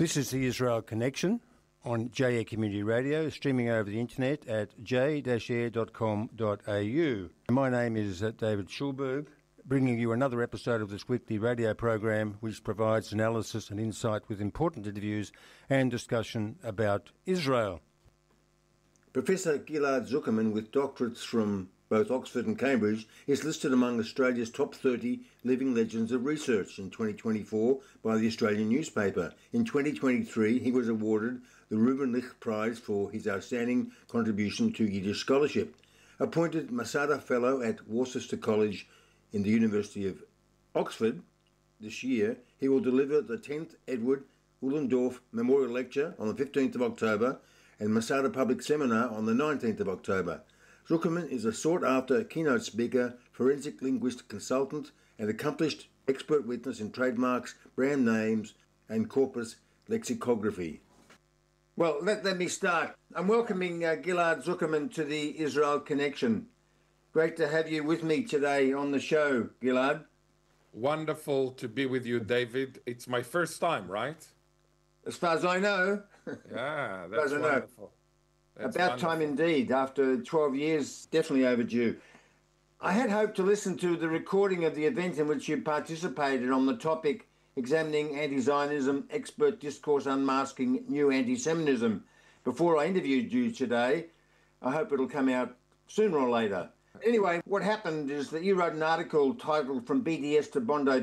This is the Israel Connection on J-Air Community Radio, streaming over the internet at j-air.com.au. My name is David Schulberg, bringing you another episode of this weekly radio program which provides analysis and insight with important interviews and discussion about Israel. Professor Gilad Zuckerman, with doctorates from both Oxford and Cambridge, is listed among Australia's top 30 living legends of research in 2024 by the Australian newspaper. In 2023, he was awarded the Reuben Licht Prize for his outstanding contribution to Yiddish scholarship. Appointed Masada Fellow at Worcester College in the University of Oxford this year, he will deliver the 10th Edward Ullendorf Memorial Lecture on the 15th of October and Masada Public Seminar on the 19th of October. Zuckerman is a sought-after keynote speaker, forensic linguist consultant, and accomplished expert witness in trademarks, brand names, and corpus lexicography. Well, let me start. I'm welcoming Gilad Zuckerman to the Israel Connection. Great to have you with me today on the show, Gilad. Wonderful to be with you, David. It's my first time, right? As far as I know. Yeah, that's wonderful. That's about wonderful. Time indeed. After 12 years, definitely overdue. I had hoped to listen to the recording of the event in which you participated on the topic examining anti-Zionism, expert discourse unmasking new anti-Semitism before I interviewed you today. I hope it'll come out sooner or later. Anyway, what happened is that you wrote an article titled From BDS to Bondi